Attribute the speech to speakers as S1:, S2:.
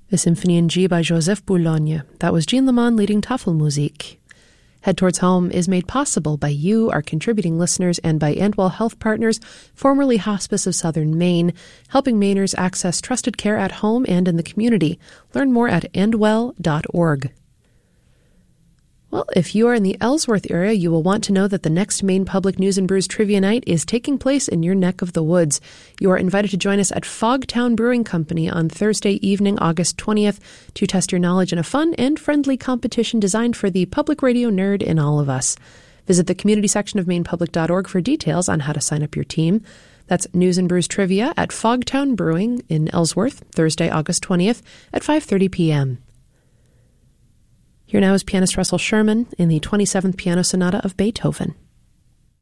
S1: A Symphony in G by Joseph Boulogne. That was Jean Lemon leading Tafelmusik. Head Towards Home is made possible by you, our contributing listeners, and by Endwell Health Partners, formerly Hospice of Southern Maine, helping Mainers access trusted care at home and in the community. Learn more at endwell.org. Well, if you are in the Ellsworth area, you will want to know that the next Maine Public News and Brews Trivia Night is taking place in your neck of the woods. You are invited to join us at Fogtown Brewing Company on Thursday evening, August 20th, to test your knowledge in a fun and friendly competition designed for the public radio nerd in all of us. Visit the community section of mainepublic.org for details on how to sign up your team. That's News and Brews Trivia at Fogtown Brewing in Ellsworth, Thursday, August 20th at 5:30 p.m. Here now is pianist Russell Sherman in the 27th Piano Sonata of Beethoven.